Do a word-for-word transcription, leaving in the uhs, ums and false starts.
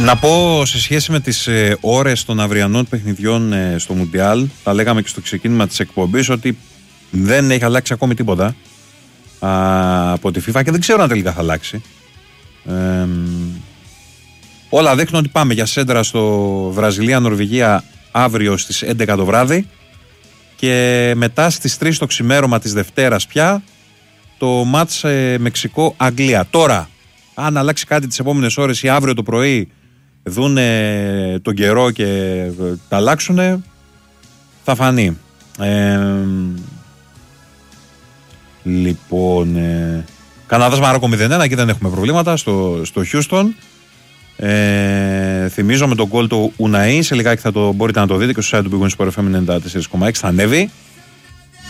Να πω σε σχέση με τις ε, ώρες των αυριανών παιχνιδιών ε, στο Μουντιάλ, τα λέγαμε και στο ξεκίνημα της εκπομπής, ότι δεν έχει αλλάξει ακόμη τίποτα α, από τη FIFA και δεν ξέρω αν τελικά θα αλλάξει. Ε, όλα δείχνουν ότι πάμε για σέντρα στο Βραζιλία-Νορβηγία αύριο στις έντεκα το βράδυ και μετά στις τρεις το ξημέρωμα της Δευτέρας πια το μάτς ε, Μεξικό-Αγγλία. Τώρα, αν αλλάξει κάτι τις επόμενες ώρες ή αύριο το πρωί δούνε τον καιρό και ε, τα αλλάξουνε, θα φανεί. Ε, λοιπόν, ε, Καναδάς Μαρόκο μηδέν ένα, εκεί δεν έχουμε προβλήματα στο, στο Houston. Ε, θυμίζω με τον γκολ του Ουναή, σε λιγάκι θα το μπορείτε να το δείτε και στο site του Big Win Sport εφ εμ ενενήντα τέσσερα κόμμα έξι θα ανέβει.